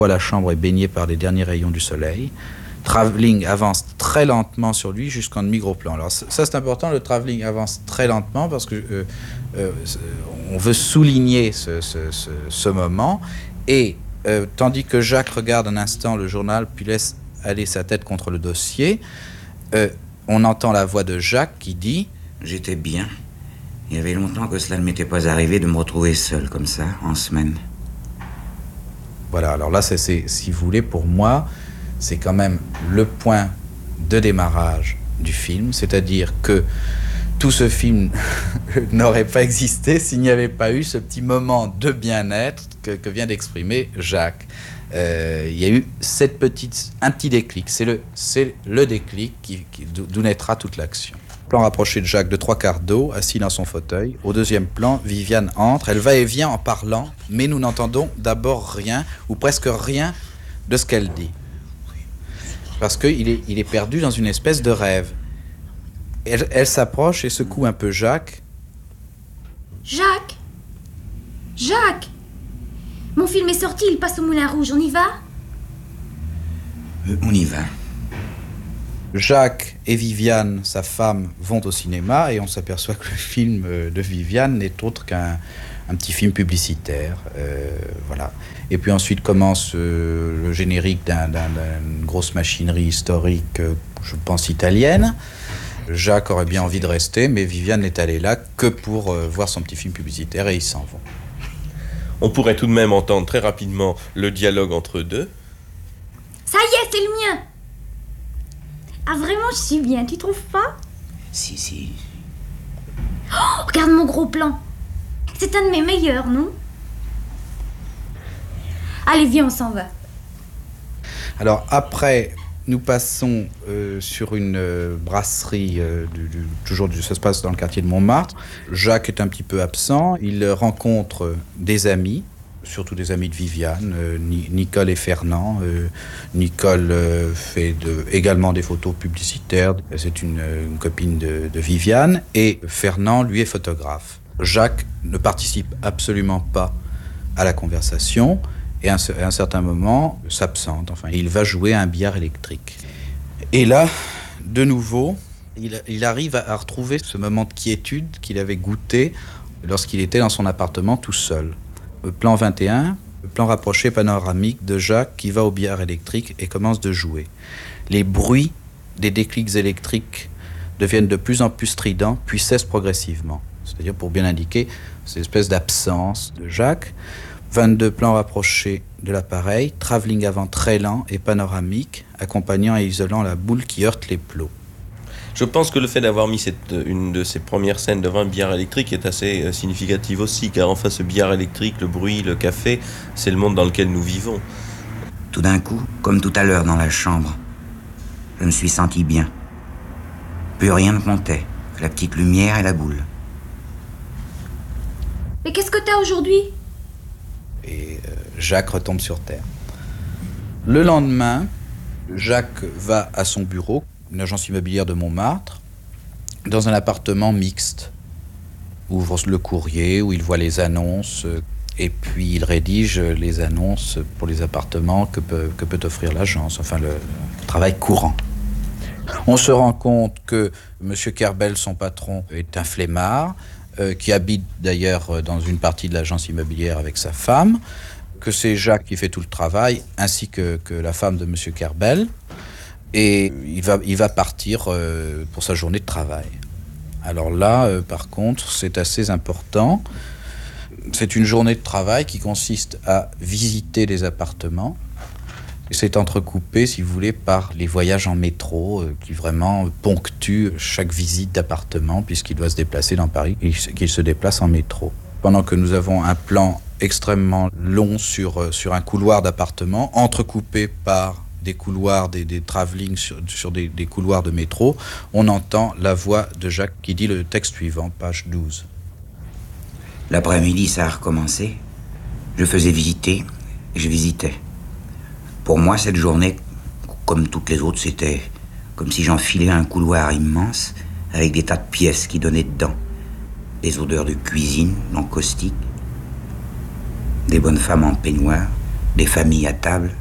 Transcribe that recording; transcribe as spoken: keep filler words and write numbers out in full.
La chambre est baignée par les derniers rayons du soleil. Travelling avance très lentement sur lui jusqu'en demi-gros-plan. Alors ça c'est important, le travelling avance très lentement parce que euh, euh, on veut souligner ce, ce, ce, ce moment. Et euh, tandis que Jacques regarde un instant le journal puis laisse aller sa tête contre le dossier, euh, on entend la voix de Jacques qui dit « J'étais bien. Il y avait longtemps que cela ne m'était pas arrivé de me retrouver seul comme ça, en semaine. » Voilà, alors là, c'est, c'est, si vous voulez, pour moi, c'est quand même le point de démarrage du film, c'est-à-dire que tout ce film n'aurait pas existé s'il n'y avait pas eu ce petit moment de bien-être que, que vient d'exprimer Jacques. Euh, il y a eu cette petite, un petit déclic, c'est le, c'est le déclic qui, qui, d'où naîtra toute l'action. Plan rapproché de Jacques de trois quarts d'eau, assis dans son fauteuil. Au deuxième plan, Viviane entre, elle va et vient en parlant, mais nous n'entendons d'abord rien, ou presque rien, de ce qu'elle dit. Parce qu'il est, il est perdu dans une espèce de rêve. Elle, elle s'approche et secoue un peu Jacques. Jacques Jacques Mon film est sorti, il passe au Moulin Rouge, on y va ? euh, On y va. Jacques et Viviane, sa femme, vont au cinéma et on s'aperçoit que le film de Viviane n'est autre qu'un un petit film publicitaire. Euh, voilà. Et puis ensuite commence euh, le générique d'un, d'un, d'une grosse machinerie historique, euh, je pense italienne. Jacques aurait bien envie de rester, mais Viviane n'est allée là que pour euh, voir son petit film publicitaire et ils s'en vont. On pourrait tout de même entendre très rapidement le dialogue entre eux deux. Ça y est, c'est le mien. Ah vraiment, je suis bien, tu trouves pas ? Si, si. Oh, regarde mon gros plan. C'est un de mes meilleurs, non ? Allez, viens, on s'en va. Alors après, nous passons euh, sur une euh, brasserie, euh, du, du, toujours du, ça se passe dans le quartier de Montmartre. Jacques est un petit peu absent, il rencontre des amis, surtout des amis de Viviane, euh, Nicole et Fernand. Euh, Nicole euh, fait de, également des photos publicitaires, c'est une, une copine de, de Viviane, et Fernand, lui, est photographe. Jacques ne participe absolument pas à la conversation, et à un, à un certain moment, s'absente. Enfin, il va jouer à un billard électrique. Et là, de nouveau, il, il arrive à, à retrouver ce moment de quiétude qu'il avait goûté lorsqu'il était dans son appartement tout seul. Plan vingt et un, plan rapproché panoramique de Jacques qui va au billard électrique et commence de jouer. Les bruits des déclics électriques deviennent de plus en plus stridents, puis cessent progressivement. C'est-à-dire pour bien indiquer cette espèce d'absence de Jacques. vingt-deux plans rapprochés de l'appareil, travelling avant très lent et panoramique, accompagnant et isolant la boule qui heurte les plots. Je pense que le fait d'avoir mis cette, une de ces premières scènes devant un billard électrique est assez euh, significatif aussi, car enfin ce billard électrique, le bruit, le café, c'est le monde dans lequel nous vivons. Tout d'un coup, comme tout à l'heure dans la chambre, je me suis senti bien. Plus rien ne comptait, que la petite lumière et la boule. Mais qu'est-ce que t'as aujourd'hui ? Et euh, Jacques retombe sur terre. Le lendemain, Jacques va à son bureau, une agence immobilière de Montmartre, dans un appartement mixte. Ouvre le courrier, où il voit les annonces, et puis il rédige les annonces pour les appartements que peut, que peut offrir l'agence, enfin le, le travail courant. On se rend compte que M. Kerbel, son patron, est un flemmard, euh, qui habite d'ailleurs dans une partie de l'agence immobilière avec sa femme, que c'est Jacques qui fait tout le travail, ainsi que, que la femme de M. Kerbel. Et il va, il va partir euh, pour sa journée de travail. Alors là, euh, par contre, c'est assez important. C'est une journée de travail qui consiste à visiter les appartements. Et c'est entrecoupé, si vous voulez, par les voyages en métro euh, qui vraiment ponctuent chaque visite d'appartement, puisqu'il doit se déplacer dans Paris et qu'il se déplace en métro. Pendant que nous avons un plan extrêmement long sur, euh, sur un couloir d'appartement, entrecoupé par des couloirs, des, des travelling sur, sur des, des couloirs de métro, on entend la voix de Jacques qui dit le texte suivant, page douze. L'après-midi, ça a recommencé. Je faisais visiter et je visitais. Pour moi, cette journée, comme toutes les autres, c'était comme si j'enfilais un couloir immense avec des tas de pièces qui donnaient dedans. Des odeurs de cuisine, en caustique, des bonnes femmes en peignoir, des familles à table,